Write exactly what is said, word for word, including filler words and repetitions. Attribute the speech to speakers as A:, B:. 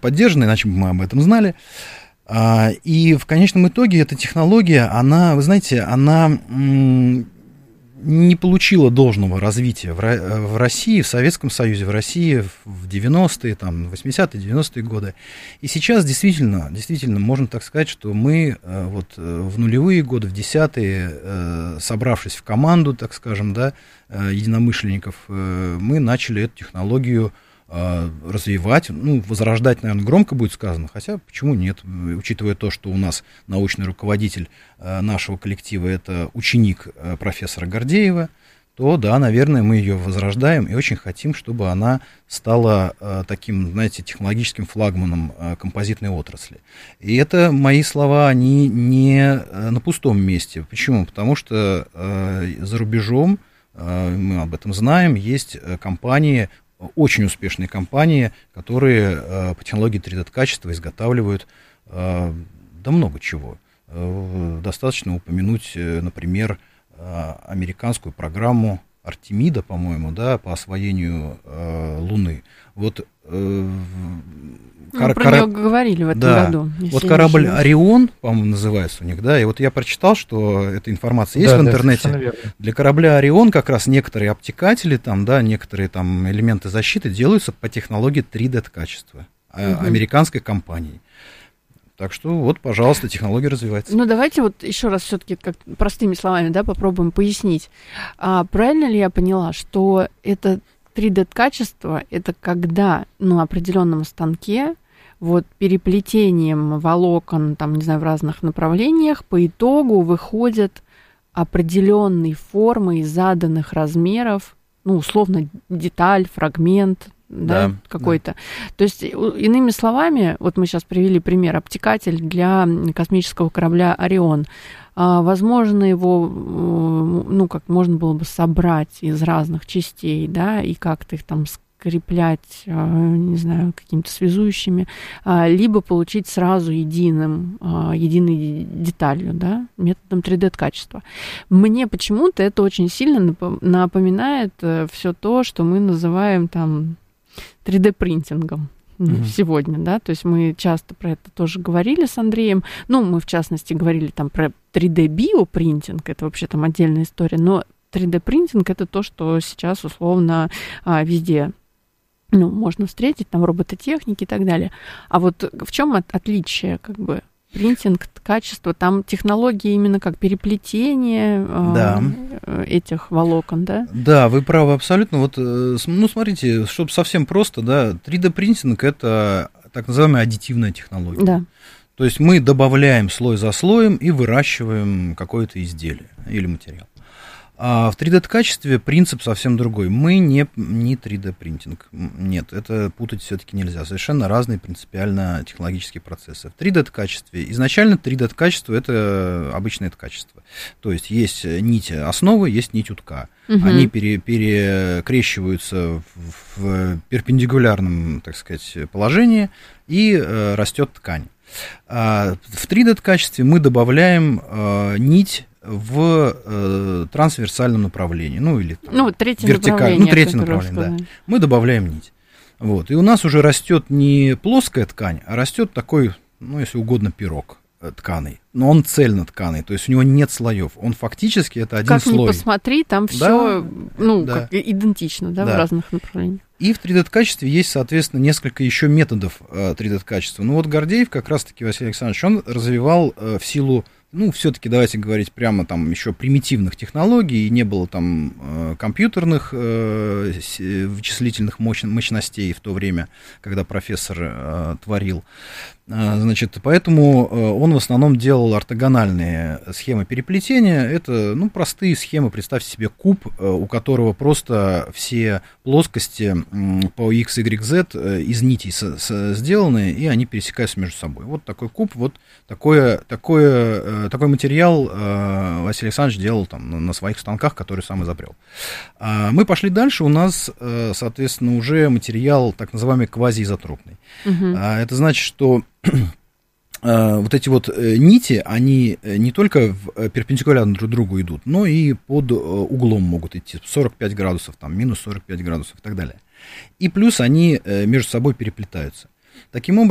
A: поддержана, иначе бы мы об этом знали. И в конечном итоге эта технология, она, вы знаете, она не получила должного развития в России, в Советском Союзе, в России в девяностые, там, восьмидесятые, девяностые годы. И сейчас действительно, действительно, можно так сказать, что мы вот в нулевые годы, в десятые, собравшись в команду, так скажем, да, единомышленников, мы начали эту технологию развивать, ну, возрождать, наверное, громко будет сказано, хотя почему нет, учитывая то, что у нас научный руководитель нашего коллектива это ученик профессора Гордеева, то, да, наверное, мы ее возрождаем и очень хотим, чтобы она стала таким, знаете, технологическим флагманом композитной отрасли. И это мои слова, они не на пустом месте. Почему? Потому что за рубежом, мы об этом знаем, есть компании, очень успешные компании, которые э, по технологии три дэ-качества изготавливают э, да много чего. Э, достаточно упомянуть, э, например, э, американскую программу Артемида, по-моему, да, по освоению э, Луны. Вот, э,
B: Мы кор- про кор- нее говорили в этом
A: да,
B: году.
A: Вот корабль «Орион», по-моему, называется у них, да, и вот я прочитал, что эта информация есть, да, в интернете. Да, для корабля «Орион» как раз некоторые обтекатели, там, да, некоторые там элементы защиты делаются по технологии три дэ-качества угу. американской компании. Так что вот, пожалуйста, технология развивается.
B: Ну, давайте вот еще раз все-таки как простыми словами, да, попробуем пояснить. А, правильно ли я поняла, что это три дэ-качество, это когда на определенном станке вот переплетением волокон, там, не знаю, в разных направлениях по итогу выходят определенные формы из заданных размеров, ну, условно, деталь, фрагмент, да, да, какой-то. Да. То есть, иными словами, вот мы сейчас привели пример, обтекатель для космического корабля «Орион». Возможно, его, ну, как можно было бы собрать из разных частей, да, и как-то их там скреплять, не знаю, какими-то связующими, либо получить сразу единым, единой деталью, да, методом три дэ-качества. Мне почему-то это очень сильно напоминает все то, что мы называем там три дэ-принтингом mm-hmm. сегодня, да, то есть мы часто про это тоже говорили с Андреем, ну, мы в частности говорили там про три дэ-биопринтинг, это вообще там отдельная история, но три дэ-принтинг это то, что сейчас условно а, везде, ну, можно встретить, там робототехники и так далее. А вот в чем от, отличие, как бы, принтинг, качество, там технологии именно как переплетение да. э, этих волокон, да?
A: Да, вы правы абсолютно. Вот, ну, смотрите, чтобы совсем просто, да, три дэ-принтинг это так называемая аддитивная технология.
B: Да.
A: То есть мы добавляем слой за слоем и выращиваем какое-то изделие или материал. А в три дэ-качестве принцип совсем другой. Мы не, не три дэ-принтинг. Нет, это путать все-таки нельзя. Совершенно разные принципиально технологические процессы. В три дэ-качестве изначально три дэ-качество это обычное это качество. То есть есть нить основы, есть нить утка. Угу. Они пере, перекрещиваются в, в перпендикулярном, так сказать, положении, и э, растет ткань. А в три дэ-качестве мы добавляем э, нить в э, трансверсальном направлении, ну или там,
B: ну, третье
A: вертикально, ну, третье направление, да. Мы добавляем нить. Вот. И у нас уже растет не плоская ткань, а растет такой, ну, если угодно, пирог тканый. Но он цельно тканый, то есть у него нет слоев. Он фактически это один
B: как
A: слой.
B: Как ни посмотри, там
A: да,
B: все ну,
A: да.
B: как идентично, да, да, в разных направлениях.
A: И в три дэ-качестве есть, соответственно, несколько еще методов три дэ-качества. Ну вот Гордеев, как раз-таки Василий Александрович, он развивал э, в силу, ну, все-таки давайте говорить прямо там еще примитивных технологий, и не было там э, компьютерных э, вычислительных мощ- мощностей в то время, когда профессор э, творил. Э, значит, поэтому э, он в основном делал ортогональные схемы переплетения. Это, ну, простые схемы. Представьте себе куб, э, у которого просто все плоскости э, по X, Y, Z э, из нитей с- с- сделаны, и они пересекаются между собой. Вот такой куб, вот такое, такое такой материал э, Василий Александрович делал там на, на своих станках, которые сам изобрел. А мы пошли дальше, у нас, э, соответственно, уже материал так называемый квазиизотропный. Uh-huh. А, это значит, что э, вот эти вот э, нити, они не только в, перпендикулярно друг другу идут, но и под э, углом могут идти, сорок пять градусов, там, минус сорок пять градусов и так далее. И плюс они э, между собой переплетаются. Таким образом,